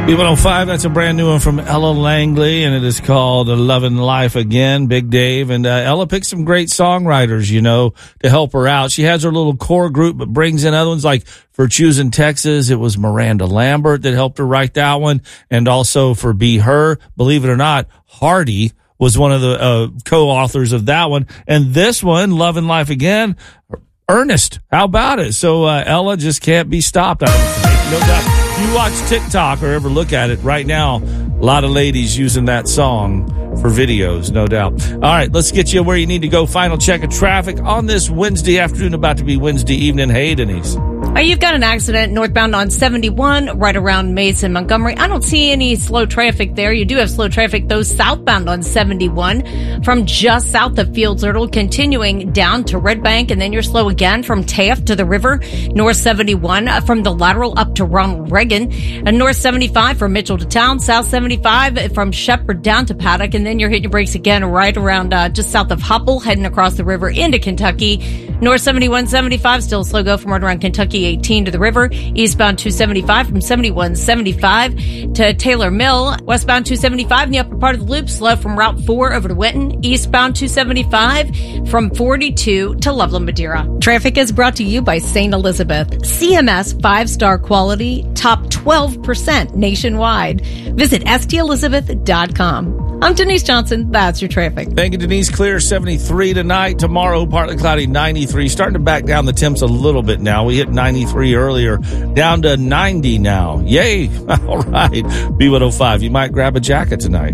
B105, that's a brand new one from Ella Langley, and it is called Lovin' Life Again, Big Dave. And Ella picked some great songwriters, to help her out. She has her little core group, but brings in other ones like for Choosing Texas. It was Miranda Lambert that helped her write that one. And also for Be Her, believe it or not, Hardy was one of the co-authors of that one. And this one, Lovin' Life Again, Ernest. How about it? So Ella just can't be stopped. No doubt. If you watch TikTok or ever look at it right now, a lot of ladies using that song for videos, no doubt. All right, let's get you where you need to go. Final check of traffic on this Wednesday afternoon, about to be Wednesday evening. Hey, Denise. You've got an accident northbound on 71 right around Mason, Montgomery. I don't see any slow traffic there. You do have slow traffic, though, southbound on 71 from just south of Fields Erdel, continuing down to Red Bank, and then you're slow again from Taft to the river, north 71 from the lateral up to Ronald Reagan, and north 75 from Mitchell to Town, south 75 from Shepherd down to Paddock, and then you're hitting your brakes again right around just south of Hopple, heading across the river into Kentucky. North 71, 75, still slow go from right around Kentucky 18 to the river. Eastbound 275 from 71, 75 to Taylor Mill. Westbound 275 in the upper part of the loop, slow from Route 4 over to Winton. Eastbound 275 from 42 to Loveland, Madeira. Traffic is brought to you by St. Elizabeth. CMS 5-star quality, top 12% nationwide. Visit stelizabeth.com. I'm Denise Johnson. That's your traffic. Thank you, Denise. Clear 73 tonight. Tomorrow, partly cloudy 93. Starting to back down the temps a little bit now. We hit 93 earlier. Down to 90 now. Yay. All right. B105. You might grab a jacket tonight.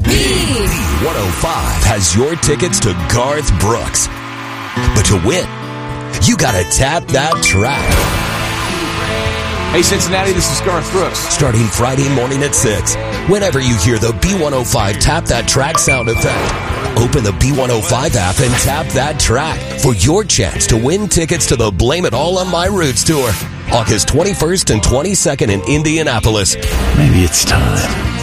B105 has your tickets to Garth Brooks. But to win, you got to tap that track. Hey, Cincinnati, this is Garth Brooks. Starting Friday morning at 6. Whenever you hear the B105 Tap That Track sound effect, open the B105 app and tap that track for your chance to win tickets to the Blame It All on My Roots tour, August 21st and 22nd in Indianapolis. Maybe it's time.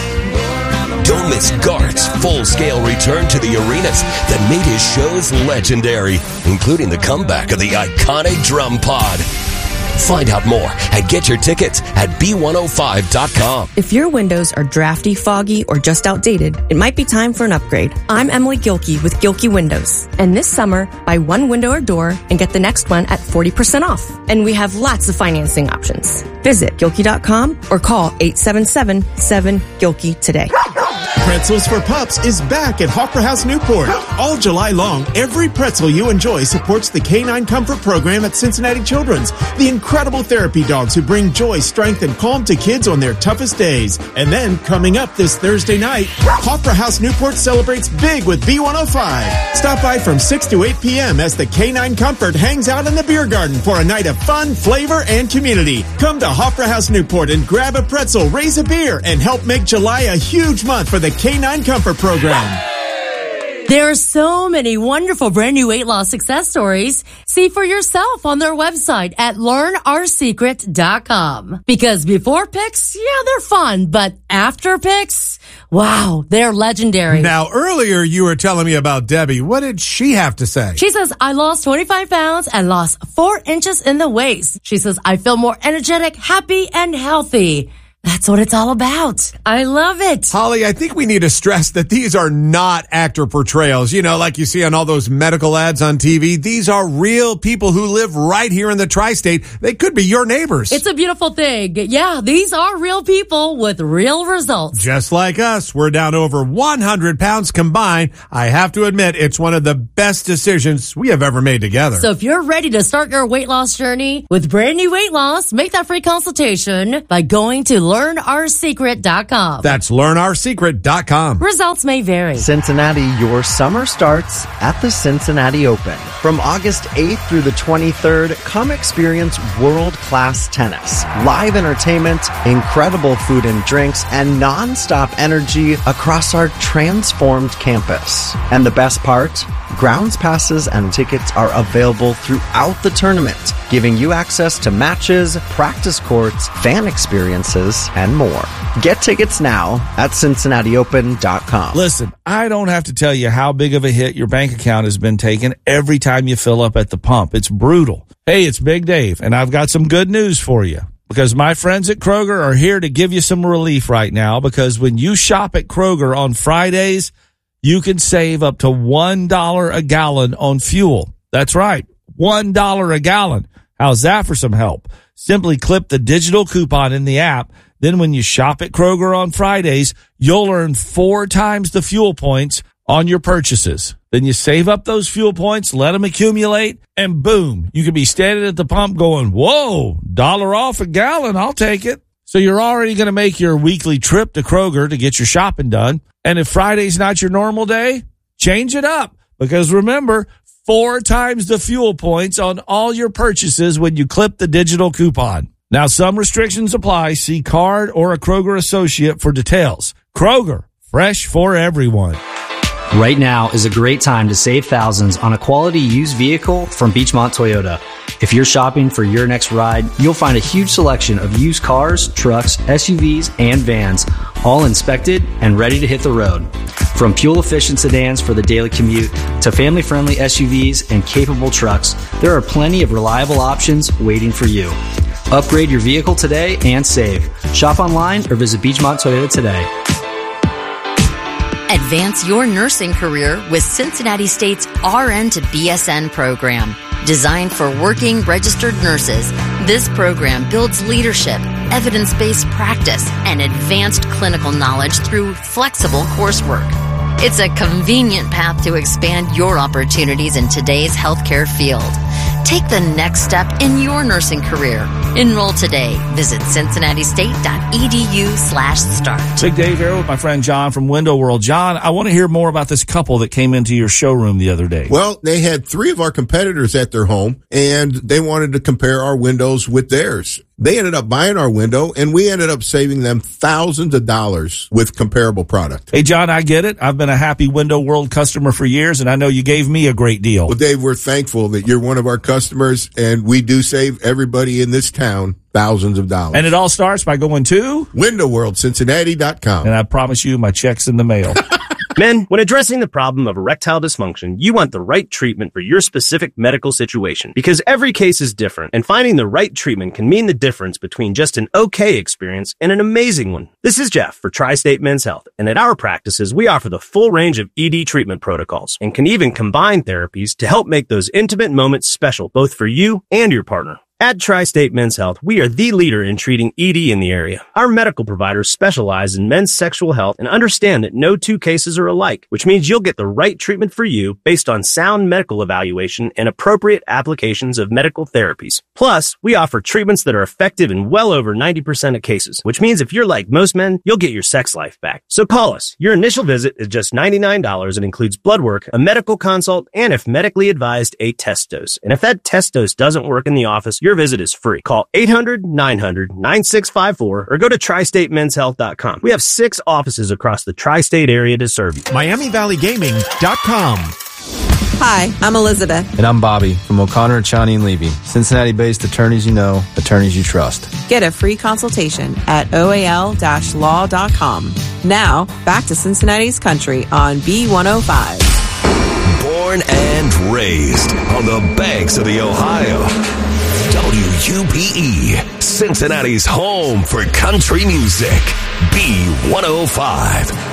Don't miss Garth's full-scale return to the arenas that made his shows legendary, including the comeback of the iconic drum pod. Find out more and get your tickets at B105.com. If your windows are drafty, foggy, or just outdated, it might be time for an upgrade. I'm Emily Gilkey with Gilkey Windows. And this summer, buy one window or door and get the next one at 40% off. And we have lots of financing options. Visit Gilkey.com or call 877-7-GILKEY today. Pretzels for Pups is back at Hopper House Newport. All July long, every pretzel you enjoy supports the Canine Comfort Program at Cincinnati Children's, the incredible therapy dogs who bring joy, strength, and calm to kids on their toughest days. And then, coming up this Thursday night, Hopper House Newport celebrates big with B105. Stop by from 6 to 8 p.m. as the Canine Comfort hangs out in the beer garden for a night of fun, flavor, and community. Come to Hopper House Newport and grab a pretzel, raise a beer, and help make July a huge month for the Canine Comfort Program. There are so many wonderful brand new weight loss success stories. See for yourself on their website at learnoursecret.com. Because before pics, yeah, they're fun, but after pics, wow, they're legendary. Now, earlier you were telling me about Debbie. What did she have to say? She says, I lost 25 pounds and lost 4 inches in the waist. She says, I feel more energetic, happy, and healthy. That's what it's all about. I love it. Holly, I think we need to stress that these are not actor portrayals. You know, like you see on all those medical ads on TV. These are real people who live right here in the tri-state. They could be your neighbors. It's a beautiful thing. Yeah, these are real people with real results. Just like us. We're down over 100 pounds combined. I have to admit, it's one of the best decisions we have ever made together. So if you're ready to start your weight loss journey with brand new weight loss, make that free consultation by going to learnoursecret.com. That's learnoursecret.com. Results may vary. Cincinnati, your summer starts at the Cincinnati Open. From August 8th through the 23rd, come experience world-class tennis, live entertainment, incredible food and drinks, and non-stop energy across our transformed campus. And the best part? Grounds passes and tickets are available throughout the tournament, giving you access to matches, practice courts, fan experiences, and more. Get tickets now at CincinnatiOpen.com. Listen, I don't have to tell you how big of a hit your bank account has been taking every time you fill up at the pump. It's brutal. Hey, it's Big Dave, and I've got some good news for you. because my friends at Kroger are here to give you some relief right now, because when you shop at Kroger on Fridays, you can save up to $1 a gallon on fuel. That's right, $1 a gallon. How's that for some help? Simply clip the digital coupon in the app. Then when you shop at Kroger on Fridays, you'll earn 4 times the fuel points on your purchases. Then you save up those fuel points, let them accumulate, and boom, you could be standing at the pump going, whoa, $1 off a gallon, I'll take it. So you're already going to make your weekly trip to Kroger to get your shopping done. And if Friday's not your normal day, change it up. Because remember, 4 times the fuel points on all your purchases when you clip the digital coupon. Now, some restrictions apply. See card or a Kroger associate for details. Kroger, fresh for everyone. Right now is a great time to save thousands on a quality used vehicle from Beachmont Toyota. If you're shopping for your next ride, you'll find a huge selection of used cars, trucks, SUVs, and vans, all inspected and ready to hit the road. From fuel-efficient sedans for the daily commute to family-friendly SUVs and capable trucks, there are plenty of reliable options waiting for you. Upgrade your vehicle today and save. Shop online or visit Beachmont Toyota today. Advance your nursing career with Cincinnati State's RN to BSN program. Designed for working registered nurses, this program builds leadership, evidence-based practice, and advanced clinical knowledge through flexible coursework. It's a convenient path to expand your opportunities in today's healthcare field. Take the next step in your nursing career. Enroll today. Visit cincinnati-state.edu/start. Big Dave here with my friend John from Window World. John, I want to hear more about this couple that came into your showroom the other day. Well, they had 3 of our competitors at their home, and they wanted to compare our windows with theirs. They ended up buying our window, and we ended up saving them thousands of dollars with comparable product. Hey, John, I get it. I've been a happy Window World customer for years, and I know you gave me a great deal. Well, Dave, we're thankful that you're one of our customers, and we do save everybody in this town thousands of dollars. And it all starts by going to WindowWorldCincinnati.com. And I promise you, my check's in the mail. Men, when addressing the problem of erectile dysfunction, you want the right treatment for your specific medical situation. Because every case is different, and finding the right treatment can mean the difference between just an okay experience and an amazing one. This is Jeff for Tri-State Men's Health, and at our practices, we offer the full range of ED treatment protocols, and can even combine therapies to help make those intimate moments special, both for you and your partner. At Tri-State Men's Health, we are the leader in treating ED in the area. Our medical providers specialize in men's sexual health and understand that no 2 cases are alike, which means you'll get the right treatment for you based on sound medical evaluation and appropriate applications of medical therapies. Plus, we offer treatments that are effective in well over 90% of cases, which means if you're like most men, you'll get your sex life back. So call us. Your initial visit is just $99 and includes blood work, a medical consult, and if medically advised, a test dose. And if that test dose doesn't work in the office, your visit is free. Call 800-900-9654 or go to TriStateMen'sHealth.com. We have 6 offices across the tri-state area to serve you. MiamiValleyGaming.com. Hi, I'm Elizabeth. And I'm Bobby from O'Connor, Chani & Levy. Cincinnati-based attorneys you know, attorneys you trust. Get a free consultation at oal-law.com. Now, back to Cincinnati's Country on B105. Born and raised on the banks of the Ohio. WUPE, Cincinnati's home for country music. B105.